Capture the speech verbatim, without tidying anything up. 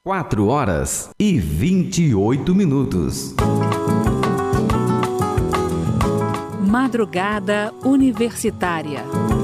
Quatro horas e vinte e oito minutos. Madrugada Universitária.